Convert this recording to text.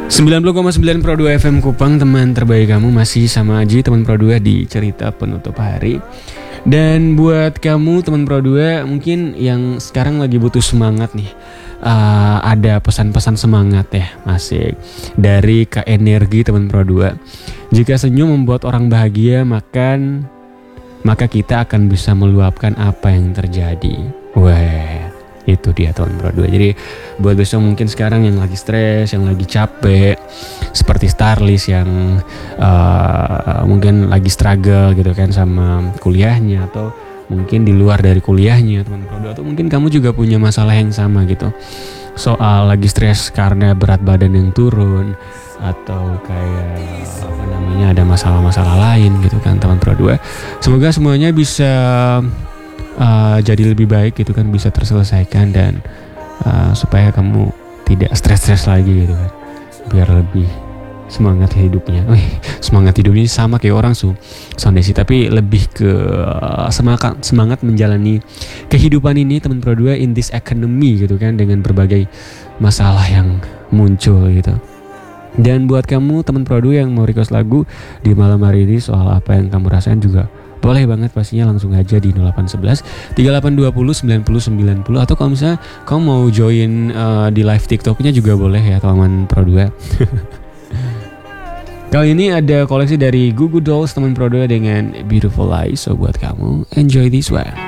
90,9 Pro 2 FM Kupang, teman terbaik kamu. Masih sama Aji, teman Pro 2 di cerita penutup hari. Dan buat kamu teman Pro 2 mungkin yang sekarang lagi butuh semangat nih, ada pesan-pesan semangat ya, asik, dari Kak Energi teman Pro 2. Jika senyum membuat orang bahagia, maka kita akan bisa meluapkan apa yang terjadi. Wah, itu dia teman Pro 2. Jadi buat besok mungkin sekarang yang lagi stres, yang lagi capek, seperti Starlist yang mungkin lagi struggle gitu kan sama kuliahnya, atau mungkin di luar dari kuliahnya teman Pro 2, atau mungkin kamu juga punya masalah yang sama gitu, soal lagi stres karena berat badan yang turun, atau kayak ada masalah-masalah lain gitu kan teman Pro 2. Semoga semuanya bisa jadi lebih baik gitu kan, bisa terselesaikan, dan supaya kamu tidak stres-stres lagi gitu kan, biar lebih semangat hidupnya. Semangat hidupnya sama kayak orang Sondesi, tapi lebih ke semangat menjalani kehidupan ini teman Pro 2 in this economy gitu kan, dengan berbagai masalah yang muncul gitu. Dan buat kamu teman Pro 2 yang mau request lagu di malam hari ini soal apa yang kamu rasain juga boleh banget, pastinya langsung aja di 0811 3820 9090, atau kalau misalnya kamu mau join di live TikToknya juga boleh ya teman Pro 2. Kali ini ada koleksi dari Goo Goo Dolls teman Pro 2 dengan Beautiful Lies. So buat kamu, enjoy this one.